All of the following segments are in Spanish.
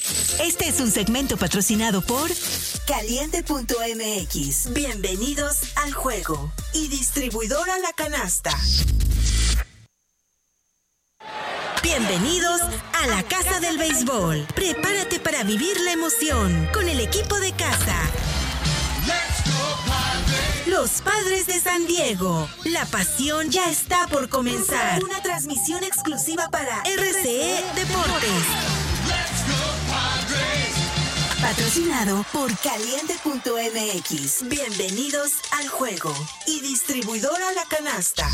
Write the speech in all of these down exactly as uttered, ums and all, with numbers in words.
Este es un segmento patrocinado por Caliente punto m x. Bienvenidos al juego. Y distribuidora La Canasta. Bienvenidos a la Casa del Béisbol. Prepárate para vivir la emoción con el equipo de casa. Los Padres de San Diego. La pasión ya está por comenzar. Una transmisión exclusiva para R C E Deportes. Patrocinado por Caliente punto m x. Bienvenidos al juego. Y distribuidora La Canasta.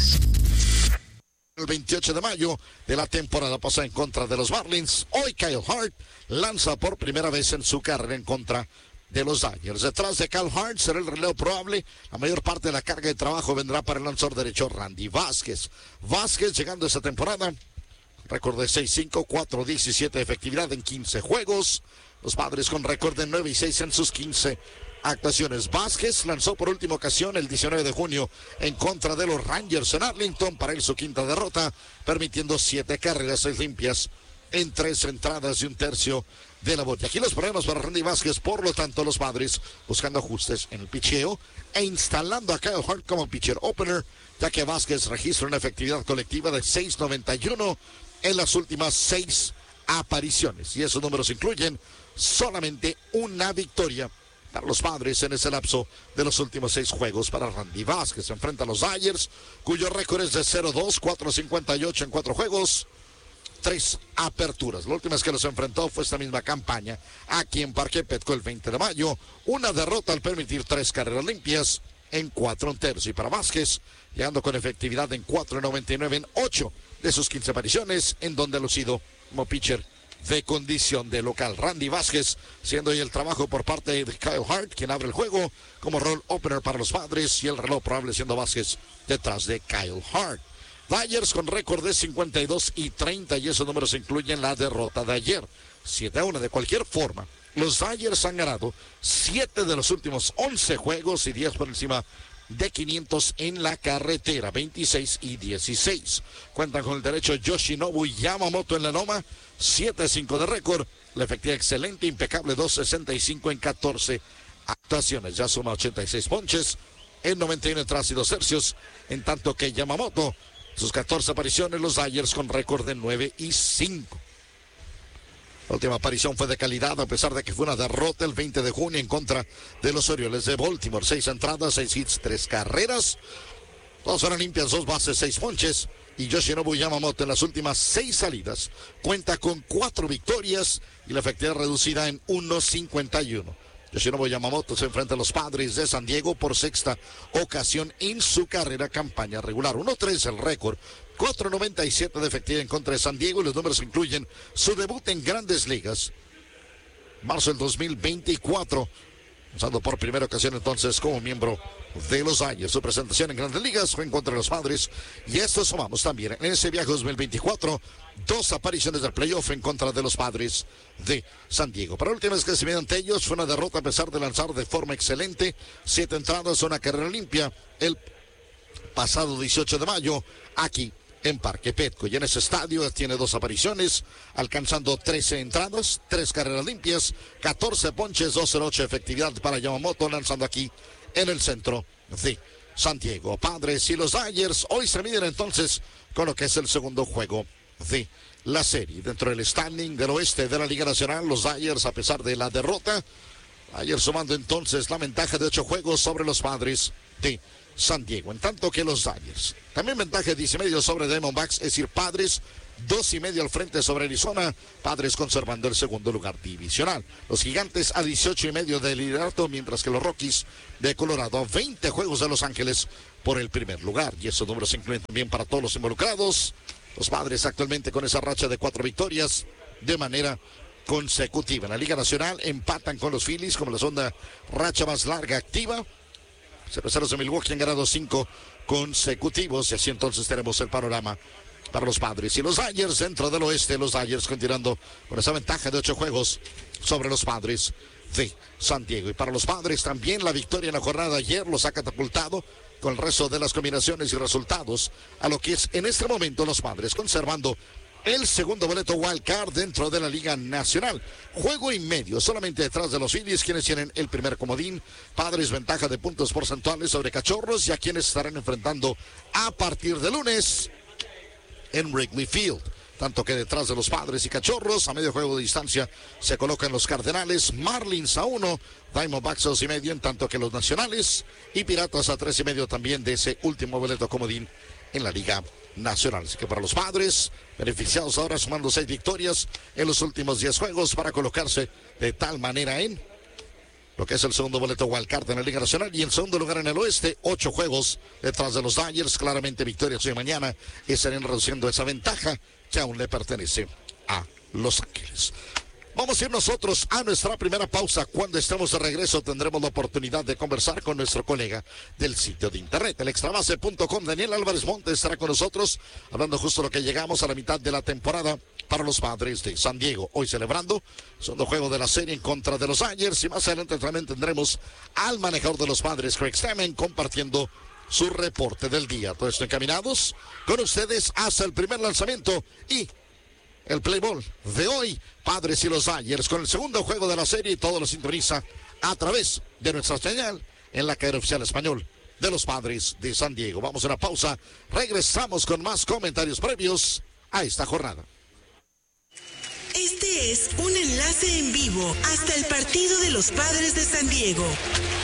El veintiocho de mayo de la temporada pasada en contra de los Marlins. Hoy Kyle Hart lanza por primera vez en su carrera en contra de los Dodgers. Detrás de Kyle Hart será el relevo probable. La mayor parte de la carga de trabajo vendrá para el lanzador derecho Randy Vázquez. Vázquez llegando esta temporada, récord de seis cinco, cuatro diecisiete de efectividad en quince juegos. Los Padres con récord de nueve y seis en sus quince actuaciones. Vázquez lanzó por última ocasión el diecinueve de junio en contra de los Rangers en Arlington, para él su quinta derrota, permitiendo siete carreras limpias en tres entradas y un tercio de la bola. Aquí los problemas para Randy Vázquez, por lo tanto los Padres buscando ajustes en el picheo e instalando a Kyle Hart como pitcher opener, ya que Vázquez registra una efectividad colectiva de seis noventa y uno en las últimas seis apariciones, y esos números incluyen solamente una victoria para los Padres en ese lapso de los últimos seis juegos. Para Randy Vázquez se enfrenta a los Dodgers, cuyo récord es de cero dos, cuatro cincuenta y ocho en cuatro juegos, tres aperturas. La última vez que los enfrentó fue esta misma campaña aquí en Parque Petco el veinte de mayo. Una derrota al permitir tres carreras limpias en cuatro un tercio. Y para Vázquez, llegando con efectividad en cuatro noventa y nueve en ocho de sus quince apariciones, en donde ha lucido como pitcher de condición de local. Randy Vázquez siendo hoy el trabajo por parte de Kyle Hart, quien abre el juego como role opener para los Padres, y el reloj probable siendo Vázquez detrás de Kyle Hart. Dodgers con récord de cincuenta y dos y treinta, y esos números incluyen la derrota de ayer, siete a uno. De cualquier forma, los Dodgers han ganado siete de los últimos once juegos y diez por encima de quinientos en la carretera, veintiséis y dieciséis. Cuentan con el derecho Yoshinobu Yamamoto en la loma, siete cinco de récord. La efectividad excelente, impecable, dos sesenta y cinco en catorce actuaciones. Ya suma ochenta y seis ponches en noventa y uno entradas y dos tercios, en tanto que Yamamoto, sus catorce apariciones, los Dodgers con récord de nueve y cinco. La última aparición fue de calidad, a pesar de que fue una derrota el veinte de junio en contra de los Orioles de Baltimore. Seis entradas, seis hits, tres carreras. Todas eran limpias, dos bases, seis ponches. Y Yoshinobu Yamamoto en las últimas seis salidas cuenta con cuatro victorias y la efectividad reducida en uno cincuenta y uno. Yoshinobu Yamamoto se enfrenta a los Padres de San Diego por sexta ocasión en su carrera, campaña regular. uno tres el récord. cuatro noventa y siete de efectividad en contra de San Diego, y los números incluyen su debut en Grandes Ligas, marzo del dos mil veinticuatro, usando por primera ocasión entonces como miembro de los Dodgers. Su presentación en Grandes Ligas fue en contra de los Padres, y esto sumamos también en ese viaje dos mil veinticuatro, dos apariciones del playoff en contra de los Padres de San Diego. Para la última vez que se vio ante ellos fue una derrota a pesar de lanzar de forma excelente, siete entradas, una carrera limpia, el pasado dieciocho de mayo, aquí en Parque Petco, y en ese estadio tiene dos apariciones, alcanzando trece entradas, tres carreras limpias, catorce ponches, dos cero ocho efectividad para Yamamoto, lanzando aquí en el centro de San Diego. Padres y los Dodgers hoy se miden entonces con lo que es el segundo juego de la serie. Dentro del standing del oeste de la Liga Nacional, los Dodgers, a pesar de la derrota, ayer sumando entonces la ventaja de ocho juegos sobre los Padres de San Diego, en tanto que los Dodgers también ventaja de diez y medio sobre Diamondbacks, es decir, Padres dos y medio al frente sobre Arizona, Padres conservando el segundo lugar divisional. Los Gigantes a dieciocho y medio de liderato, mientras que los Rockies de Colorado a veinte juegos de Los Ángeles por el primer lugar, y esos números se incluyen también para todos los involucrados. Los Padres actualmente con esa racha de cuatro victorias de manera consecutiva. En la Liga Nacional empatan con los Phillies como la segunda racha más larga activa. Cerveceros de Milwaukee han ganado cinco consecutivos, y así entonces tenemos el panorama para los Padres y los Dodgers dentro del oeste. Los Dodgers continuando con esa ventaja de ocho juegos sobre los Padres de San Diego. Y para los Padres también la victoria en la jornada de ayer los ha catapultado con el resto de las combinaciones y resultados a lo que es en este momento los Padres conservando el segundo boleto wild card dentro de la Liga Nacional. Juego y medio, solamente detrás de los Phillies, quienes tienen el primer comodín. Padres, ventaja de puntos porcentuales sobre Cachorros, y a quienes estarán enfrentando a partir de lunes en Wrigley Field. Tanto que detrás de los Padres y Cachorros, a medio juego de distancia, se colocan los Cardenales, Marlins a uno, Diamondbacks a dos y medio, en tanto que los Nacionales y Piratas a tres y medio también de ese último boleto comodín en la Liga Nacional. Así que para los Padres, beneficiados ahora sumando seis victorias en los últimos diez juegos para colocarse de tal manera en lo que es el segundo boleto wildcard en la Liga Nacional, y en segundo lugar en el oeste, ocho juegos detrás de los Dodgers, claramente victorias hoy y mañana, y estarán reduciendo esa ventaja que aún le pertenece a Los Ángeles. Vamos a ir nosotros a nuestra primera pausa. Cuando estemos de regreso tendremos la oportunidad de conversar con nuestro colega del sitio de internet, el extrabase punto com. Daniel Álvarez Montes estará con nosotros, hablando justo lo que llegamos a la mitad de la temporada para los Padres de San Diego. Hoy celebrando segundo juego de la serie en contra de los Dodgers, y más adelante también tendremos al manejador de los Padres, Craig Stammen, compartiendo su reporte del día. Todo esto encaminados con ustedes hasta el primer lanzamiento y el play ball de hoy, Padres y los Dodgers, con el segundo juego de la serie, y todo lo sintoniza a través de nuestra señal en la cadena oficial español de los Padres de San Diego. Vamos a una pausa, regresamos con más comentarios previos a esta jornada. Este es un enlace en vivo hasta el partido de los Padres de San Diego.